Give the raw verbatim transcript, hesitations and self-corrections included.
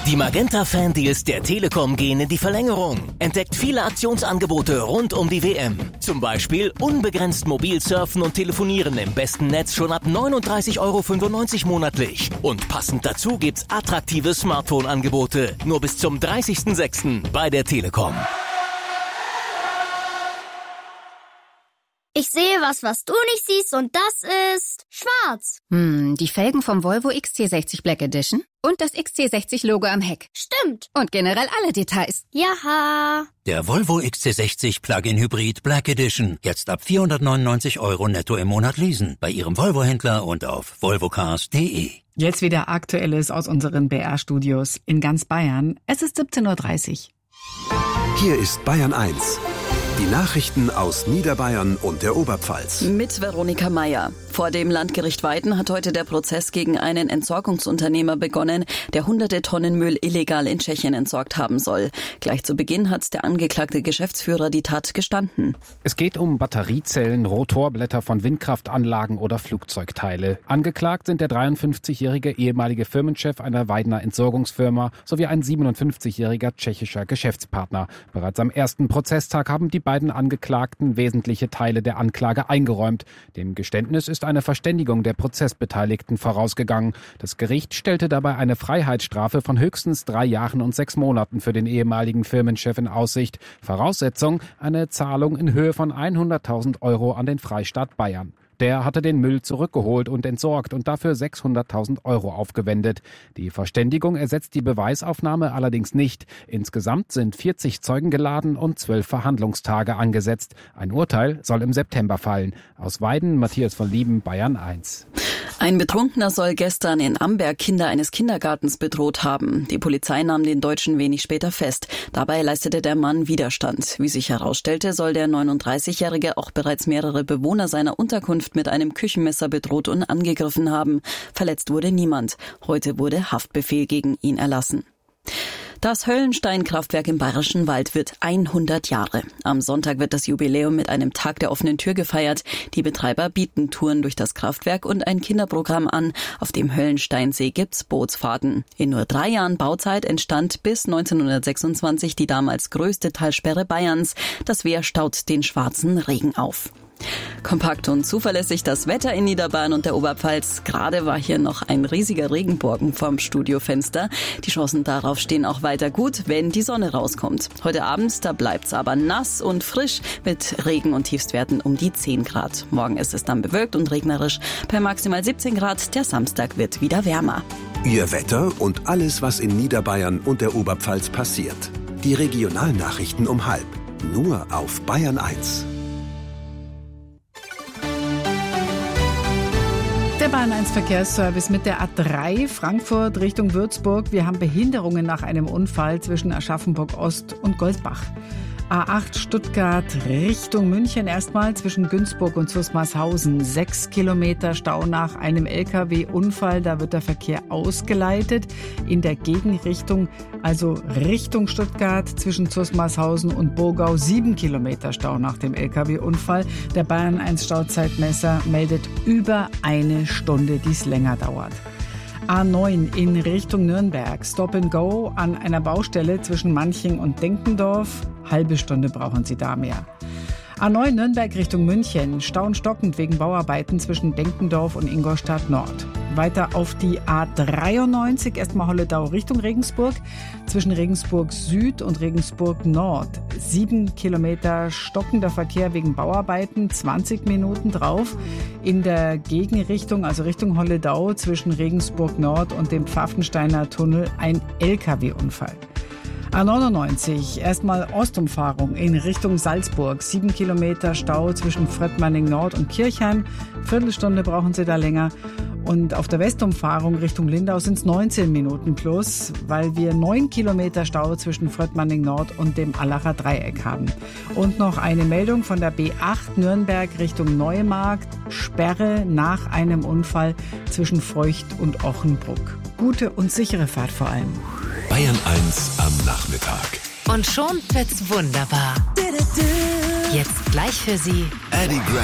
Die Magenta-Fan-Deals der Telekom gehen in die Verlängerung. Entdeckt viele Aktionsangebote rund um die W M. Zum Beispiel unbegrenzt mobil surfen und telefonieren im besten Netz schon ab neununddreißig Euro fünfundneunzig monatlich. Und passend dazu gibt's attraktive Smartphone-Angebote. Nur bis zum dreißigsten sechsten bei der Telekom. Ich sehe was, was du nicht siehst, und das ist schwarz. Hm, die Felgen vom Volvo X C sechzig Black Edition und das X C sechzig Logo am Heck. Stimmt. Und generell alle Details. Jaha. Der Volvo X C sechzig Plug-in Hybrid Black Edition. Jetzt ab vierhundertneunundneunzig Euro netto im Monat leasen. Bei Ihrem Volvo-Händler und auf volvocars punkt de. Jetzt wieder Aktuelles aus unseren B R-Studios in ganz Bayern. Es ist siebzehn Uhr dreißig. Hier ist Bayern eins. Die Nachrichten aus Niederbayern und der Oberpfalz. Mit Veronika Meier. Vor dem Landgericht Weiden hat heute der Prozess gegen einen Entsorgungsunternehmer begonnen, der hunderte Tonnen Müll illegal in Tschechien entsorgt haben soll. Gleich zu Beginn hat der angeklagte Geschäftsführer die Tat gestanden. Es geht um Batteriezellen, Rotorblätter von Windkraftanlagen oder Flugzeugteile. Angeklagt sind der dreiundfünfzigjährige ehemalige Firmenchef einer Weidener Entsorgungsfirma sowie ein siebenundfünfzigjähriger tschechischer Geschäftspartner. Bereits am ersten Prozesstag haben die beiden Angeklagten wesentliche Teile der Anklage eingeräumt. Dem Geständnis ist eine Verständigung der Prozessbeteiligten vorausgegangen. Das Gericht stellte dabei eine Freiheitsstrafe von höchstens drei Jahren und sechs Monaten für den ehemaligen Firmenchef in Aussicht. Voraussetzung: eine Zahlung in Höhe von hunderttausend Euro an den Freistaat Bayern. Der hatte den Müll zurückgeholt und entsorgt und dafür sechshunderttausend Euro aufgewendet. Die Verständigung ersetzt die Beweisaufnahme allerdings nicht. Insgesamt sind vierzig Zeugen geladen und zwölf Verhandlungstage angesetzt. Ein Urteil soll im September fallen. Aus Weiden, Matthias von Lieben, Bayern eins. Ein Betrunkener soll gestern in Amberg Kinder eines Kindergartens bedroht haben. Die Polizei nahm den Deutschen wenig später fest. Dabei leistete der Mann Widerstand. Wie sich herausstellte, soll der neununddreißigjährige auch bereits mehrere Bewohner seiner Unterkunft mit einem Küchenmesser bedroht und angegriffen haben. Verletzt wurde niemand. Heute wurde Haftbefehl gegen ihn erlassen. Das Höllenstein-Kraftwerk im Bayerischen Wald wird hundert Jahre. Am Sonntag wird das Jubiläum mit einem Tag der offenen Tür gefeiert. Die Betreiber bieten Touren durch das Kraftwerk und ein Kinderprogramm an. Auf dem Höllensteinsee gibt's Bootsfahrten. In nur drei Jahren Bauzeit entstand bis neunzehnhundertsechsundzwanzig die damals größte Talsperre Bayerns. Das Wehr staut den schwarzen Regen auf. Kompakt und zuverlässig das Wetter in Niederbayern und der Oberpfalz. Gerade war hier noch ein riesiger Regenbogen vorm Studiofenster. Die Chancen darauf stehen auch weiter gut, wenn die Sonne rauskommt. Heute Abend, da bleibt's aber nass und frisch mit Regen und Tiefstwerten um die zehn Grad. Morgen ist es dann bewölkt und regnerisch bei maximal siebzehn Grad. Der Samstag wird wieder wärmer. Ihr Wetter und alles, was in Niederbayern und der Oberpfalz passiert. Die Regionalnachrichten um halb. Nur auf Bayern eins. Der Bayern eins Verkehrsservice mit der A drei Frankfurt Richtung Würzburg. Wir haben Behinderungen nach einem Unfall zwischen Aschaffenburg Ost und Goldbach. A acht Stuttgart Richtung München erstmal zwischen Günzburg und Zusmarshausen. Sechs Kilometer Stau nach einem L K W-Unfall. Da wird der Verkehr ausgeleitet in der Gegenrichtung, also Richtung Stuttgart zwischen Zusmarshausen und Burgau. Sieben Kilometer Stau nach dem L K W-Unfall. Der Bayern eins Stauzeitmesser meldet über eine Stunde, die es länger dauert. A neun in Richtung Nürnberg. Stop and Go an einer Baustelle zwischen Manching und Denkendorf. Halbe Stunde brauchen Sie da mehr. A neun Nürnberg Richtung München. Stau und stockend wegen Bauarbeiten zwischen Denkendorf und Ingolstadt Nord. Weiter auf die A dreiundneunzig, erstmal Holledau Richtung Regensburg. Zwischen Regensburg Süd und Regensburg Nord. Sieben Kilometer stockender Verkehr wegen Bauarbeiten, zwanzig Minuten drauf. In der Gegenrichtung, also Richtung Holledau, zwischen Regensburg Nord und dem Pfaffensteiner Tunnel ein L K W-Unfall. A neunundneunzig, erstmal Ostumfahrung in Richtung Salzburg. Sieben Kilometer Stau zwischen Fröttmanning Nord und Kirchheim. Viertelstunde brauchen Sie da länger. Und auf der Westumfahrung Richtung Lindau sind es neunzehn Minuten plus, weil wir neun Kilometer Stau zwischen Fröttmanning Nord und dem Allacher Dreieck haben. Und noch eine Meldung von der B acht Nürnberg Richtung Neumarkt. Sperre nach einem Unfall zwischen Feucht und Ochenbruck. Gute und sichere Fahrt vor allem. Bayern eins am Nachmittag. Und schon wird's wunderbar. Jetzt gleich für Sie Eddie Grant.